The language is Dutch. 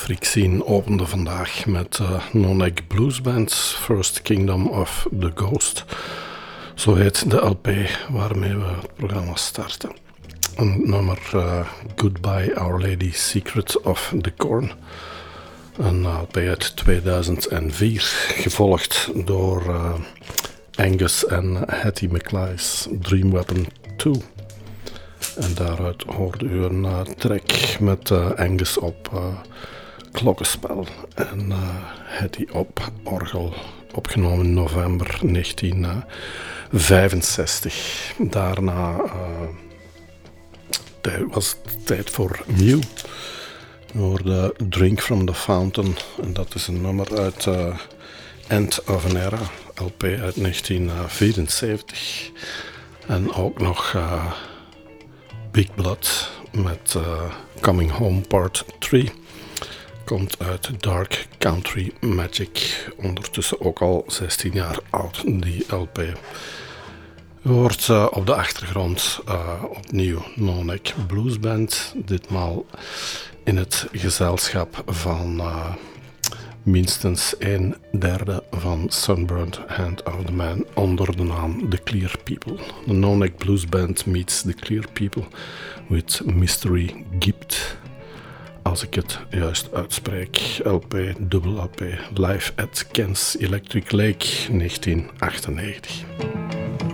Freak Scene opende vandaag met No-Neck Blues Band, First Kingdom of the Ghost. Zo heet de LP waarmee we het programma starten. Een nummer Goodbye Our Lady Secret of the Corn. Een LP uit 2004, gevolgd door Angus en Hattie McFly's Dream Weapon 2. En daaruit hoorde u een track met Angus op klokkenspel en Hattie op orgel, opgenomen in november 1965. Daarna was het tijd voor Mew. We hoorden Drink from the Fountain en dat is een nummer uit End of an Era, LP uit 1974. En ook nog Big Blood met Coming Home Part 3. Komt uit Dark Country Magic. Ondertussen ook al 16 jaar oud, die LP. U hoort op de achtergrond opnieuw No-Neck Blues Band. Ditmaal in het gezelschap van minstens 1/3 van Sunburned Hand of the Man onder de naam The Clear People. De No-Neck Blues Band meets The Clear People with Mystery Gift. Als ik het juist uitspreek, LP, dubbel LP, live at Ken's Electric Lake 1998.